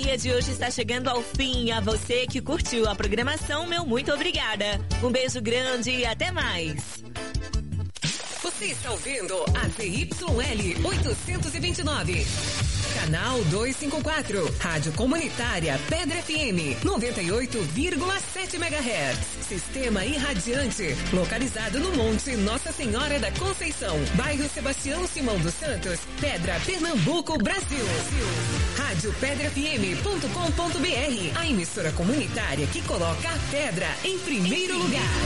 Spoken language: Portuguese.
companhia de hoje está chegando ao fim. A você que curtiu a programação, meu muito obrigada. Um beijo grande e até mais. Você está ouvindo a ZYL 829. Canal 254. Rádio Comunitária Pedra FM 98,7 MHz. Sistema irradiante. Localizado no Monte Nossa Senhora da Conceição. Bairro Sebastião Simão dos Santos. Pedra, Pernambuco, Brasil. Rádio PedraFM.com.br. A emissora comunitária que coloca a pedra em primeiro lugar.